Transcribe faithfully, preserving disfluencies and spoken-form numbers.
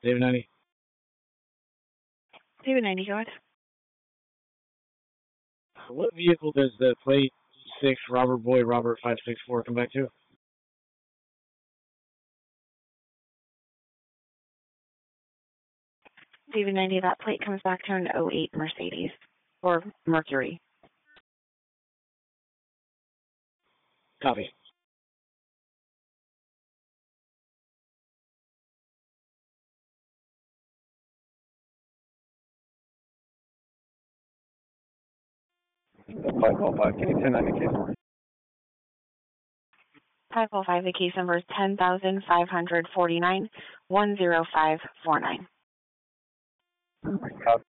David ninety. David ninety, go ahead. What vehicle does the plate six Robert Boyd Robert five six four come back to? David ninety, that plate comes back to an oh eight Mercedes or Mercury. Copy. five oh five, can you ten nine the case number? five oh five, the case number is ten thousand five hundred forty-nine one zero five four nine. Copy.